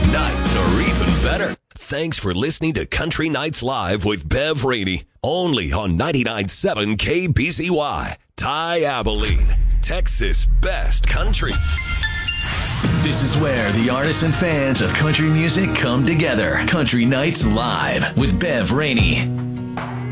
nights are even better. Thanks for listening to Country Nights Live with Bev Rainey. Only on 99.7 KBCY. Ty Abilene, Texas' best country. This is where the artists and fans of country music come together. Country Nights Live with Bev Rainey.